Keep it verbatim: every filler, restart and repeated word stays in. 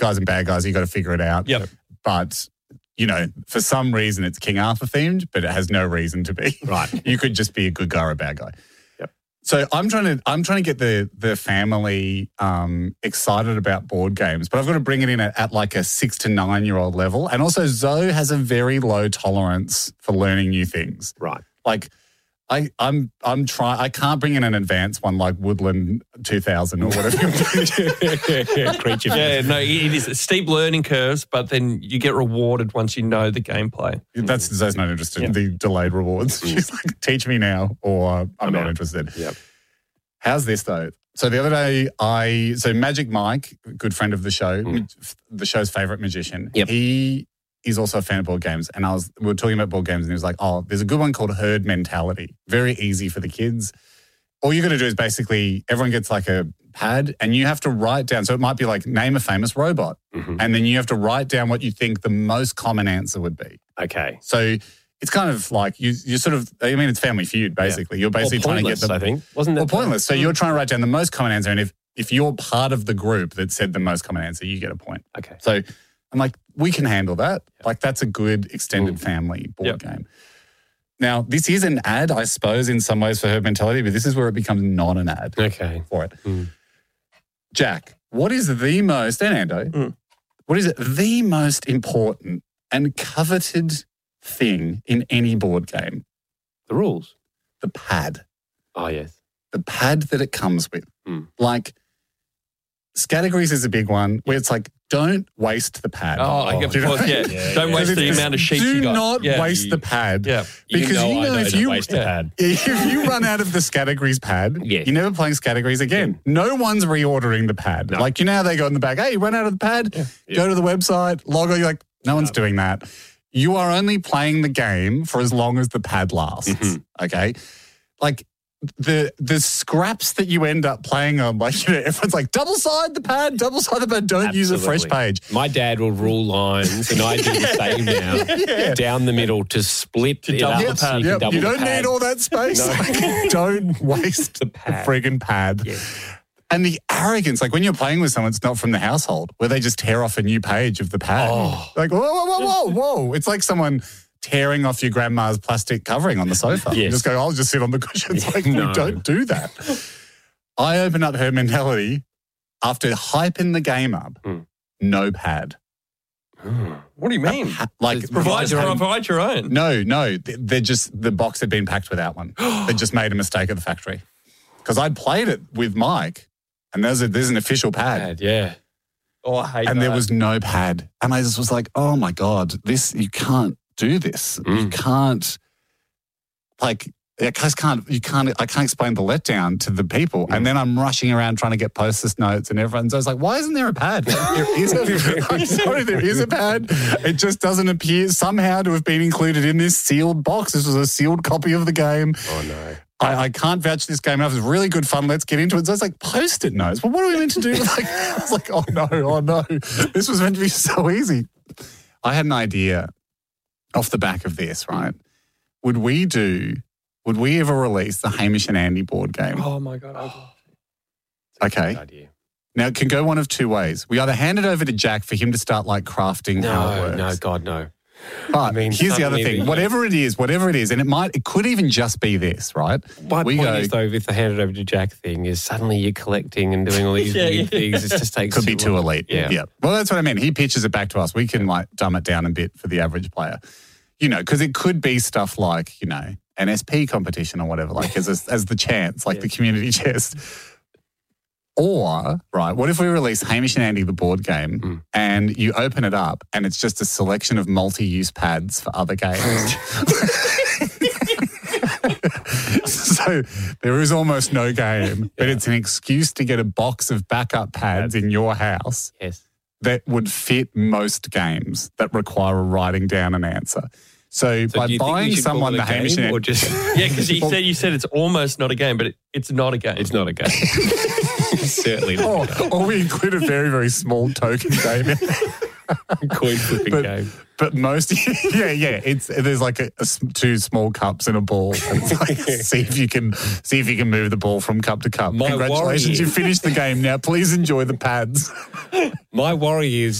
guys and bad guys, you got to figure it out. Yep. But, you know, for some reason it's King Arthur themed, but it has no reason to be. Right. You could just be a good guy or a bad guy. Yep. So I'm trying to I'm trying to get the the family um, excited about board games, but I've got to bring it in at, at like a six to nine year old level. And also Zoe has a very low tolerance for learning new things. Right. Like I, I'm I'm trying. I can't bring in an advanced one like Woodland two thousand or whatever. Creature. Yeah, no, it is steep learning curves, but then you get rewarded once you know the gameplay. That's Zoe's not interested in Yeah. the delayed rewards. She's like, teach me now, or I'm, I'm not out. interested. Yep. How's this though? So the other day, I so Magic Mike, good friend of the show, Mm. the show's favorite magician. Yep. He is also a fan of board games, and I was we were talking about board games, and he was like, "Oh, there's a good one called Herd Mentality. Very easy for the kids. All you got to do is basically everyone gets like a pad, and you have to write down. So it might be like name a famous robot, Mhm. and then you have to write down what you think the most common answer would be. Okay. So it's kind of like you you sort of I mean it's Family Feud basically. You're basically Or trying to get pointless, the I think. Wasn't that well, pointless. So you're trying to write down the most common answer, and if if you're part of the group that said the most common answer, you get a point. Okay. So I'm like, we can handle that. Like that's a good extended Mm. family board Yep. game. Now, this is an ad, I suppose, in some ways for Herd Mentality, but this is where it becomes not an ad Okay. for it. Mm. Jack, what is the most, and Ando, Mm. what is the most important and coveted thing in any board game? The rules. The pad. Oh, yes. The pad that it comes with. Mm. Like, Scattergrease is a big one where it's like, don't waste the pad. Oh, I get Do you know? course, yeah. Yeah, Don't yeah. waste the It's- amount of sheets Do you got. not yeah. waste the pad. Yeah. Because you know, you know I if don't you waste a yeah. pad. if you run out of the Scattergrease pad, Yeah. you're never playing Scattergrease again. No one's reordering the pad. No. Like, you know how they go in the back, hey, you run out of the pad, Yeah. go to the website, log on. You're like, no one's doing that. You are only playing the game for as long as the pad lasts. Mhm. Okay? Like, the the scraps that you end up playing on, like, you know, everyone's like, double side the pad, double side the pad, don't use a fresh Absolutely. page. My dad will rule lines, and I do the same now. Yeah. Down the middle to split To it double up. the so pad. you can Yep, double you the don't pad. need all that space. No. Like, don't waste the, pad. friggin' pad. Yeah. And the arrogance, like when you're playing with someone, it's not from the household, where they just tear off a new page of the pad. Oh. Like, whoa, whoa, whoa, whoa, whoa. It's like someone tearing off your grandma's plastic covering on the sofa. You Yes. just go, I'll just sit on the cushions. Like, No. we don't do that. I open up Herd Mentality after hyping the game up. Mm. No pad. What do you mean? Ha- Like, Provide, your own- provide your own. No, no. th- They're just, the box had been packed without one. They just made a mistake at the factory. Because I'd played it with Mike, and there's, a, there's an official pad. Pad, yeah. Oh, I hate And that. there was no pad. And I just was like, oh my God, this, you can't do this. You Mm. can't, like, I just can't, you can't, I can't explain the letdown to the people. And then I'm rushing around trying to get post-it notes and everyone's always like, why isn't there a pad? There is a, I'm sorry, there is a pad. It just doesn't appear somehow to have been included in this sealed box. This was a sealed copy of the game. Oh, no. I, I can't vouch this game enough. It's really good fun. Let's get into it. So it's like post-it notes. Well, what are we meant to do? Like, I was like, oh no, oh no. This was meant to be so easy. I had an idea off the back of this, right? Would we do, would we ever release the Hamish and Andy board game? Oh, my God. I- Okay. Good idea. Now, it can go one of two ways. We either hand it over to Jack for him to start like crafting how it No, works. no, God, no. But I mean, here's the other suddenly thing. the- Whatever it is, whatever it is, and it might, it could even just be this, right? My We point go- is, though, with the hand it over to Jack thing, is suddenly you're collecting and doing all these Yeah, weird yeah. things. It just takes Could be too long. elite. Yeah. Well, that's what I mean. He pitches it back to us. We can like dumb it down a bit for the average player. You know, because it could be stuff like, you know, an S P competition or whatever, like as a, as the chance, like the community chest. Or, right, what if we release Hamish and Andy, the board game, Mm. and you open it up and it's just a selection of multi-use pads for other games? So there is almost no game, but it's an excuse to get a box of backup pads in your house Yes. that would fit most games that require writing down an answer. So, So by do you think we buying should call someone it the a Hamish game and or just Yeah, because you Well- said you said it's almost not a game, but it, it's not a game. it's not a game. Certainly not. or, or we include a very, very small token game in it. Coin flipping But- game. But most, yeah, yeah, it's there's like a, a s- two small cups and a ball. And it's like, see if you can see if you can move the ball from cup to cup. My Congratulations, worry- you finished the game. Now, please enjoy the pads. My worry is